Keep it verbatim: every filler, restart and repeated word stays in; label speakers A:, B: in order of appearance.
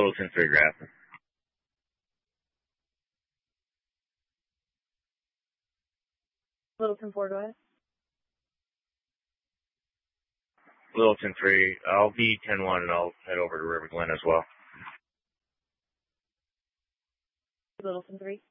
A: Littleton three, Grafton.
B: Littleton four, go ahead.
A: Littleton three, I'll be ten one and I'll head over to River Glen as well.
B: Littleton three.